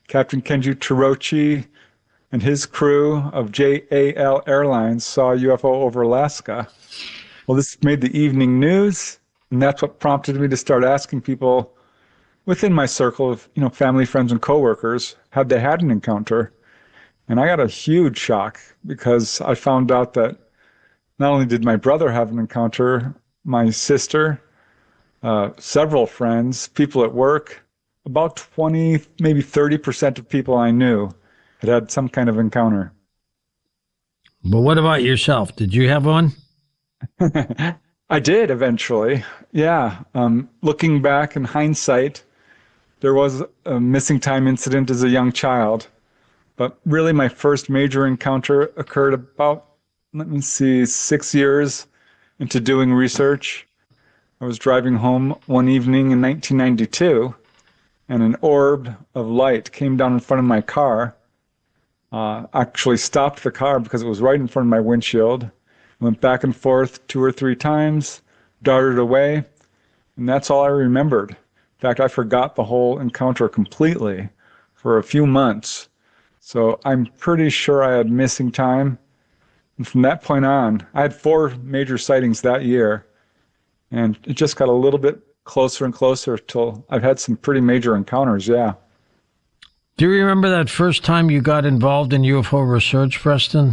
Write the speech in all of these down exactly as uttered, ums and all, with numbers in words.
Captain Kenji Torochi and his crew of J A L Airlines saw a U F O over Alaska. Well, this made the evening news, and that's what prompted me to start asking people within my circle of, you know, family, friends, and coworkers, had they had an encounter? And I got a huge shock because I found out that not only did my brother have an encounter, my sister, uh, several friends, people at work, about twenty, maybe thirty percent of people I knew had had some kind of encounter. But what about yourself? Did you have one? I did eventually. Yeah. Um, looking back in hindsight, there was a missing time incident as a young child. But really, my first major encounter occurred about, let me see, six years into doing research. I was driving home one evening in nineteen ninety-two, and an orb of light came down in front of my car. Uh, actually stopped the car because it was right in front of my windshield. Went back and forth two or three times, darted away, and that's all I remembered. In fact, I forgot the whole encounter completely for a few months. So I'm pretty sure I had missing time. And from that point on, I had four major sightings that year, and it just got a little bit closer and closer till I've had some pretty major encounters, yeah. Do you remember that first time you got involved in U F O research, Preston?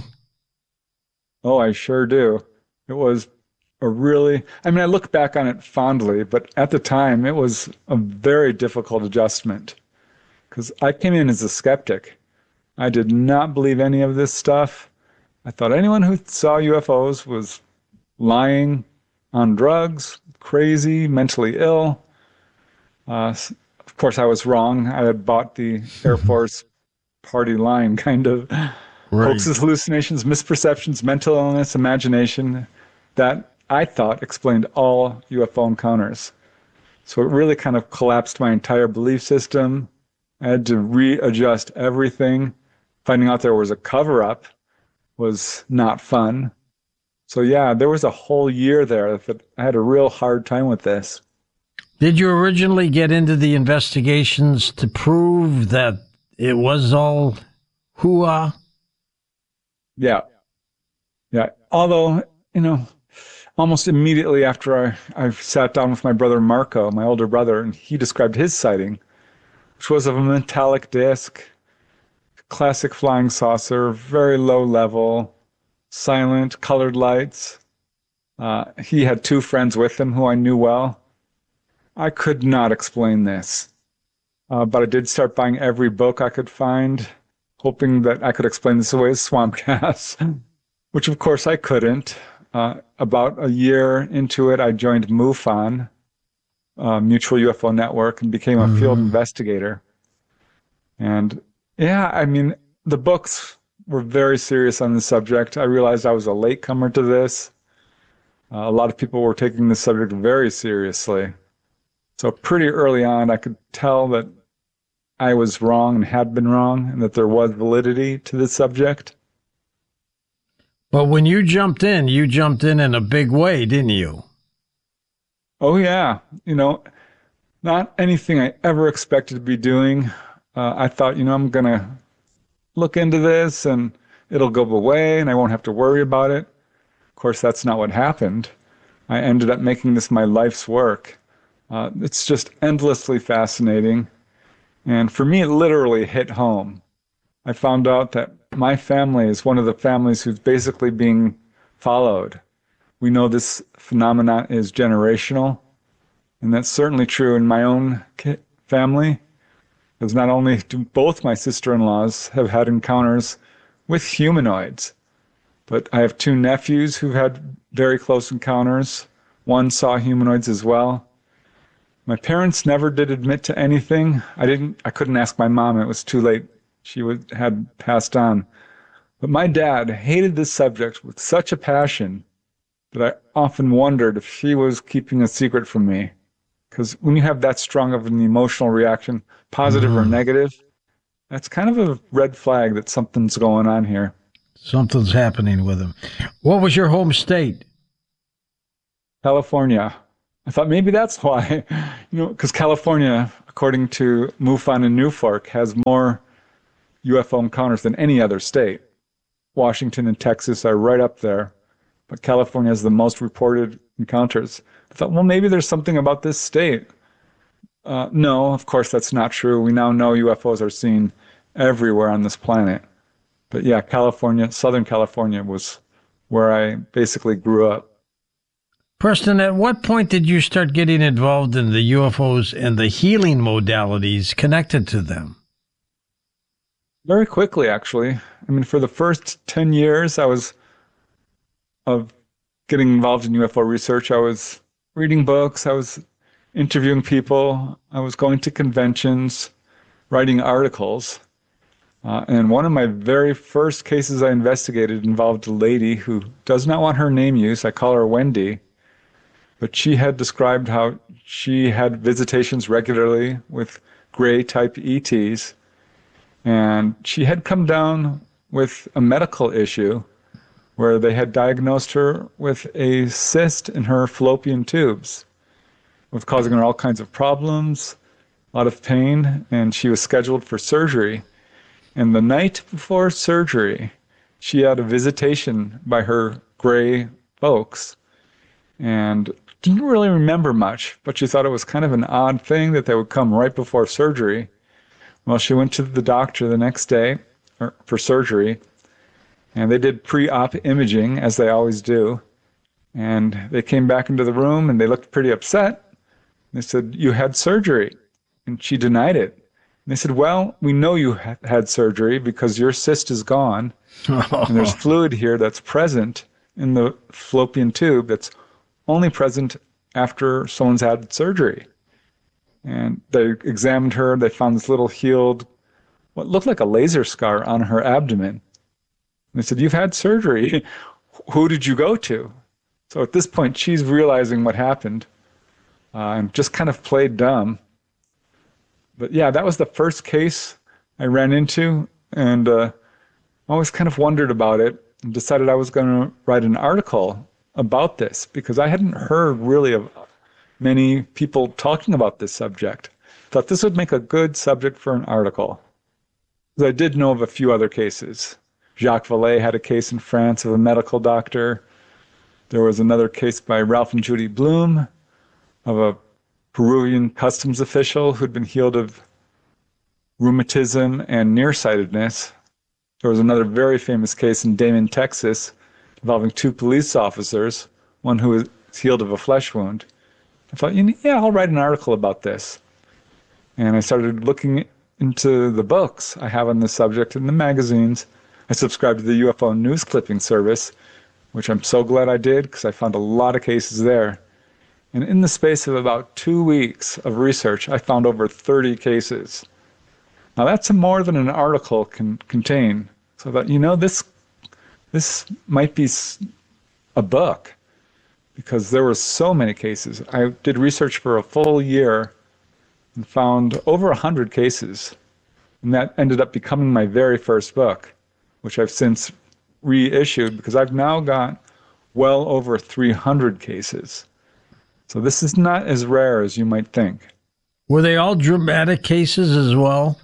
Oh, I sure do. It was a really, I mean, I look back on it fondly, but at the time it was a very difficult adjustment because I came in as a skeptic. I did not believe any of this stuff. I thought anyone who saw U F Os was lying, on drugs, crazy, mentally ill. Uh, of course, I was wrong. I had bought the Air Force party line, kind of. Right. Hoaxes, hallucinations, misperceptions, mental illness, imagination, that I thought explained all U F O encounters. So it really kind of collapsed my entire belief system. I had to readjust everything. Finding out there was a cover-up was not fun. So yeah, there was a whole year there that I had a real hard time with this. Did you originally get into the investigations to prove that it was all hoo-ah? Yeah. Yeah. Although, you know, almost immediately after I, I sat down with my brother Marco, my older brother, and he described his sighting, which was of a metallic disc, classic flying saucer, very low level, silent, colored lights. Uh, he had two friends with him who I knew well. I could not explain this, uh, but I did start buying every book I could find, hoping that I could explain this away as swamp gas, which of course I couldn't. Uh, about a year into it, I joined MUFON, uh, Mutual U F O Network, and became a mm-hmm. field investigator. And yeah, I mean, the books were very serious on the subject. I realized I was a latecomer to this. Uh, a lot of people were taking this subject very seriously. So pretty early on, I could tell that I was wrong and had been wrong, and that there was validity to this subject. But when you jumped in, you jumped in in a big way, didn't you? Oh, yeah. You know, not anything I ever expected to be doing. Uh, I thought, you know, I'm going to look into this and it'll go away and I won't have to worry about it. Of course, that's not what happened. I ended up making this my life's work. Uh, it's just endlessly fascinating. And for me, it literally hit home. I found out that my family is one of the families who's basically being followed. We know this phenomenon is generational, and that's certainly true in my own family, because not only do both my sister-in-laws have had encounters with humanoids, but I have two nephews who've had very close encounters. One saw humanoids as well. My parents never did admit to anything. I didn't. I couldn't ask my mom. It was too late. She would, had passed on. But my dad hated this subject with such a passion that I often wondered if he was keeping a secret from me. Because when you have that strong of an emotional reaction, positive mm. or negative, that's kind of a red flag that something's going on here. Something's happening with him. What was your home state? California. I thought maybe that's why, you know, because California, according to MUFON and Newfork, has more U F O encounters than any other state. Washington and Texas are right up there, but California has the most reported encounters. I thought, well, maybe there's something about this state. Uh, no, of course, that's not true. We now know U F Os are seen everywhere on this planet. But yeah, California, Southern California was where I basically grew up. Preston, at what point did you start getting involved in the U F Os and the healing modalities connected to them? Very quickly, actually. I mean, for the first ten years I was of getting involved in U F O research, I was reading books, I was interviewing people, I was going to conventions, writing articles. Uh, and one of my very first cases I investigated involved a lady who does not want her name used. I call her Wendy. But she had described how she had visitations regularly with gray-type E Ts. And she had come down with a medical issue where they had diagnosed her with a cyst in her fallopian tubes. It was causing her all kinds of problems, a lot of pain, and she was scheduled for surgery. And the night before surgery, she had a visitation by her gray folks and didn't really remember much, but she thought it was kind of an odd thing that they would come right before surgery. Well, she went to the doctor the next day for surgery, and they did pre-op imaging, as they always do. And they came back into the room, and they looked pretty upset. They said, "You had surgery." And she denied it. And they said, "Well, we know you ha- had surgery because your cyst is gone, and there's fluid here that's present in the fallopian tube that's only present after someone's had surgery." And they examined her. They found this little healed, what looked like a laser scar on her abdomen. And they said, "You've had surgery. Who did you go to?" So at this point, she's realizing what happened uh, and just kind of played dumb. But yeah, that was the first case I ran into, and uh, I always kind of wondered about it and decided I was going to write an article about this because I hadn't heard really of many people talking about this subject. Thought this would make a good subject for an article. Because I did know of a few other cases. Jacques Vallée had a case in France of a medical doctor. There was another case by Ralph and Judy Bloom of a Peruvian customs official who'd been healed of rheumatism and nearsightedness. There was another very famous case in Damon, Texas, involving two police officers, one who was healed of a flesh wound. I thought, yeah, I'll write an article about this. And I started looking into the books I have on this subject and the magazines. I subscribed to the U F O news clipping service, which I'm so glad I did because I found a lot of cases there. And in the space of about two weeks of research, I found over thirty cases. Now that's more than an article can contain. So I thought, you know, this this might be a book because there were so many cases. I did research for a full year and found over one hundred cases. And that ended up becoming my very first book, which I've since reissued because I've now got well over three hundred cases. So this is not as rare as you might think. Were they all dramatic cases as well?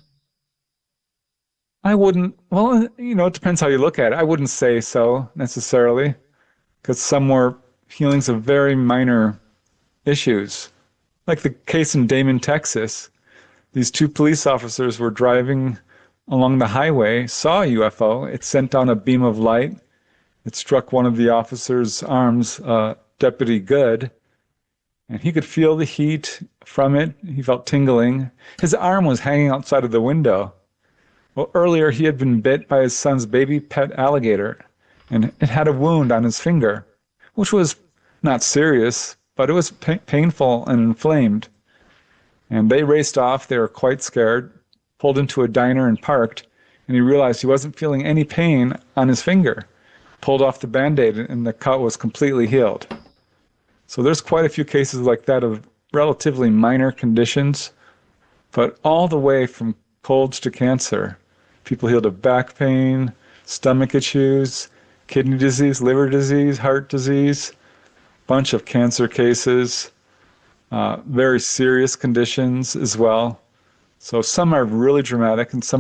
I wouldn't, well, you know, it depends how you look at it. I wouldn't say so necessarily, because some were healings of very minor issues. Like the case in Damon, Texas. These two police officers were driving along the highway, saw a U F O. It sent down a beam of light. It struck one of the officers' arms, uh, Deputy Good, and he could feel the heat from it. He felt tingling. His arm was hanging outside of the window. Well, earlier he had been bit by his son's baby pet alligator, and it had a wound on his finger, which was not serious, but it was pa- painful and inflamed. And they raced off. They were quite scared, pulled into a diner and parked, and he realized he wasn't feeling any pain on his finger. Pulled off the Band-Aid, and the cut was completely healed. So there's quite a few cases like that of relatively minor conditions, but all the way from colds to cancer. People healed of back pain, stomach issues, kidney disease, liver disease, heart disease, bunch of cancer cases, uh, very serious conditions as well. So some are really dramatic and some